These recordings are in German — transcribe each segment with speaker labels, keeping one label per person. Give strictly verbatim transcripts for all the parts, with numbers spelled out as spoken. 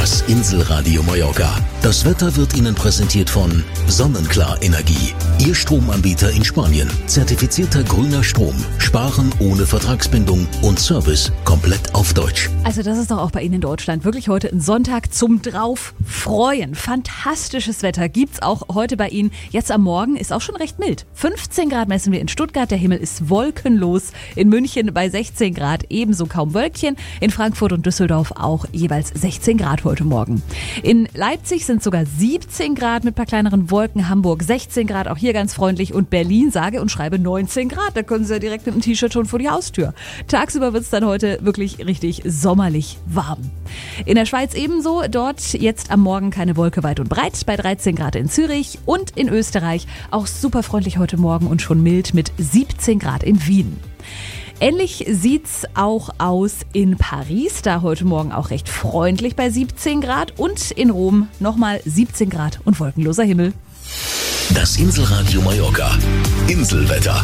Speaker 1: Das Inselradio Mallorca. Das Wetter wird Ihnen präsentiert von Sonnenklar Energie. Ihr Stromanbieter in Spanien. Zertifizierter grüner Strom. Sparen ohne Vertragsbindung und Service komplett auf Deutsch.
Speaker 2: Also das ist doch auch bei Ihnen in Deutschland wirklich heute ein Sonntag zum drauf freuen. Fantastisches Wetter gibt's auch heute bei Ihnen. Jetzt am Morgen ist auch schon recht mild. fünfzehn Grad messen wir in Stuttgart. Der Himmel ist wolkenlos. In München bei sechzehn Grad ebenso kaum Wölkchen. In Frankfurt und Düsseldorf auch jeweils sechzehn Grad heute Morgen. In Leipzig sind sogar siebzehn Grad mit ein paar kleineren Wolken. Hamburg sechzehn Grad, auch hier ganz freundlich. Und Berlin sage und schreibe neunzehn Grad. Da können Sie ja direkt mit einem T-Shirt schon vor die Haustür. Tagsüber wird es dann heute wirklich richtig sommerlich warm. In der Schweiz ebenso. Dort jetzt am Morgen keine Wolke weit und breit bei dreizehn Grad in Zürich. Und in Österreich auch super freundlich heute Morgen und schon mild mit siebzehn Grad in Wien. Ähnlich sieht's auch aus in Paris, da heute Morgen auch recht freundlich bei siebzehn Grad und in Rom nochmal siebzehn Grad und wolkenloser Himmel.
Speaker 1: Das Inselradio Mallorca. Inselwetter.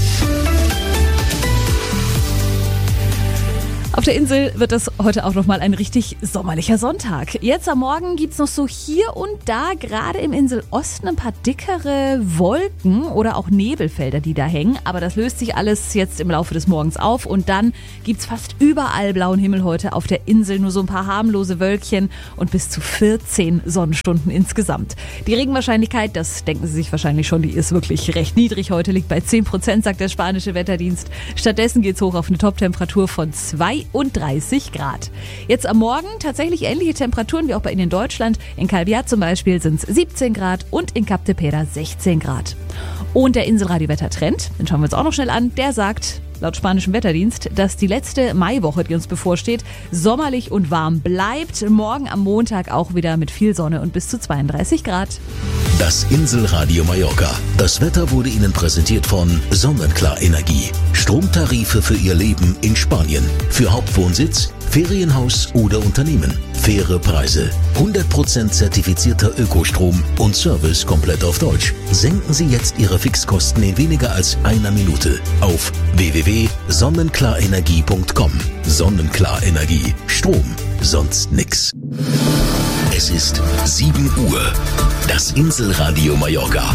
Speaker 2: Auf der Insel wird es heute auch nochmal ein richtig sommerlicher Sonntag. Jetzt am Morgen gibt's noch so hier und da, gerade im Inselosten, ein paar dickere Wolken oder auch Nebelfelder, die da hängen. Aber das löst sich alles jetzt im Laufe des Morgens auf und dann gibt's fast überall blauen Himmel heute auf der Insel. Nur so ein paar harmlose Wölkchen und bis zu vierzehn Sonnenstunden insgesamt. Die Regenwahrscheinlichkeit, das denken Sie sich wahrscheinlich schon, die ist wirklich recht niedrig. Heute liegt bei zehn Prozent, sagt der spanische Wetterdienst. Stattdessen geht's hoch auf eine Toptemperatur von zweiunddreißig Grad. Jetzt am Morgen tatsächlich ähnliche Temperaturen wie auch bei Ihnen in Deutschland. In Calviat zum Beispiel sind es siebzehn Grad und in Cap de Pera sechzehn Grad. Und der Inselradio-Wettertrend, den schauen wir uns auch noch schnell an, der sagt laut spanischem Wetterdienst, dass die letzte Maiwoche, die uns bevorsteht, sommerlich und warm bleibt. Morgen am Montag auch wieder mit viel Sonne und bis zu zweiunddreißig Grad.
Speaker 1: Das Inselradio Mallorca. Das Wetter wurde Ihnen präsentiert von Sonnenklar Energie. Stromtarife für Ihr Leben in Spanien. Für Hauptwohnsitz, Ferienhaus oder Unternehmen. Faire Preise. hundert Prozent zertifizierter Ökostrom und Service komplett auf Deutsch. Senken Sie jetzt Ihre Fixkosten in weniger als einer Minute auf w w w punkt sonnenklarenergie punkt com. Sonnenklar Energie. Strom. Sonst nix. Es ist sieben Uhr. Das Inselradio Mallorca.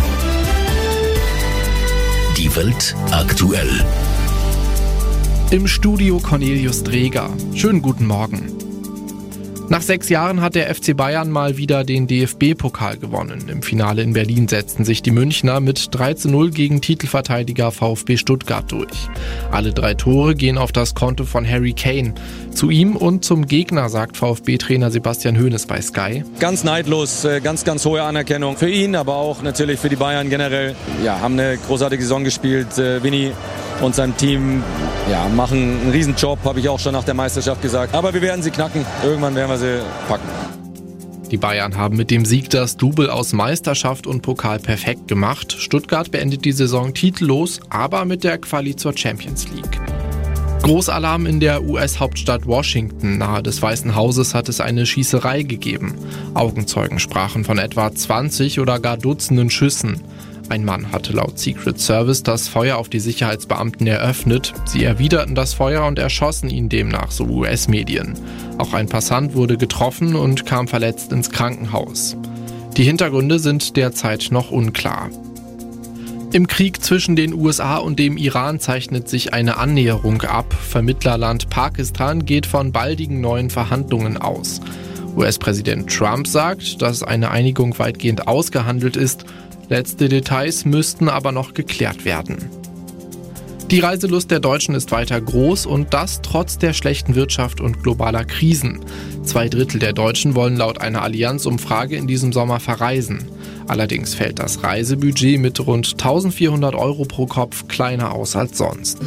Speaker 1: Die Welt aktuell.
Speaker 3: Im Studio Cornelius Dreger. Schönen guten Morgen. Nach sechs Jahren hat der F C Bayern mal wieder den D F B-Pokal gewonnen. Im Finale in Berlin setzten sich die Münchner mit drei zu null gegen Titelverteidiger VfB Stuttgart durch. Alle drei Tore gehen auf das Konto von Harry Kane. Zu ihm und zum Gegner sagt VfB-Trainer Sebastian Hoeneß bei Sky.
Speaker 4: Ganz neidlos, ganz, ganz hohe Anerkennung für ihn, aber auch natürlich für die Bayern generell. Ja, haben eine großartige Saison gespielt. Vinny und sein Team ja, machen einen Riesenjob, habe ich auch schon nach der Meisterschaft gesagt. Aber wir werden sie knacken. Irgendwann werden wir sie packen.
Speaker 3: Die Bayern haben mit dem Sieg das Double aus Meisterschaft und Pokal perfekt gemacht. Stuttgart beendet die Saison titellos, aber mit der Quali zur Champions League. Großalarm in der U S-Hauptstadt Washington. Nahe des Weißen Hauses hat es eine Schießerei gegeben. Augenzeugen sprachen von etwa zwanzig oder gar Dutzenden Schüssen. Ein Mann hatte laut Secret Service das Feuer auf die Sicherheitsbeamten eröffnet. Sie erwiderten das Feuer und erschossen ihn demnach, so U S-Medien. Auch ein Passant wurde getroffen und kam verletzt ins Krankenhaus. Die Hintergründe sind derzeit noch unklar. Im Krieg zwischen den U S A und dem Iran zeichnet sich eine Annäherung ab. Vermittlerland Pakistan geht von baldigen neuen Verhandlungen aus. U S-Präsident Trump sagt, dass eine Einigung weitgehend ausgehandelt ist. Letzte Details müssten aber noch geklärt werden. Die Reiselust der Deutschen ist weiter groß und das trotz der schlechten Wirtschaft und globaler Krisen. Zwei Drittel der Deutschen wollen laut einer Allianz-Umfrage in diesem Sommer verreisen. Allerdings fällt das Reisebudget mit rund eintausendvierhundert Euro pro Kopf kleiner aus als sonst.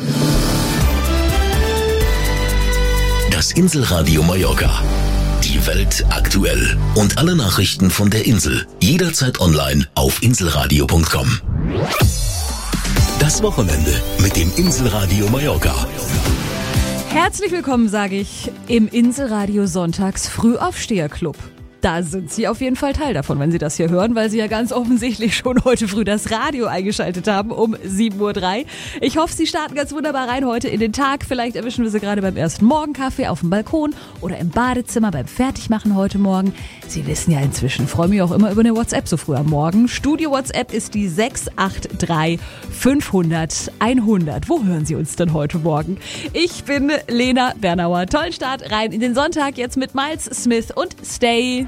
Speaker 1: Das Inselradio Mallorca. Die Welt aktuell. Und alle Nachrichten von der Insel. Jederzeit online auf inselradio punkt com. Das Wochenende mit dem Inselradio Mallorca.
Speaker 2: Herzlich willkommen, sage ich, im Inselradio Sonntags Frühaufsteherclub. Da sind Sie auf jeden Fall Teil davon, wenn Sie das hier hören, weil Sie ja ganz offensichtlich schon heute früh das Radio eingeschaltet haben um sieben Uhr drei. Ich hoffe, Sie starten ganz wunderbar rein heute in den Tag. Vielleicht erwischen wir Sie gerade beim ersten Morgenkaffee auf dem Balkon oder im Badezimmer beim Fertigmachen heute Morgen. Sie wissen ja inzwischen, freue mich auch immer über eine WhatsApp so früh am Morgen. Studio-WhatsApp ist die sechs acht drei fünfhundert hundert. Wo hören Sie uns denn heute Morgen? Ich bin Lena Bernauer. Tollen Start rein in den Sonntag jetzt mit Miles Smith und Stay.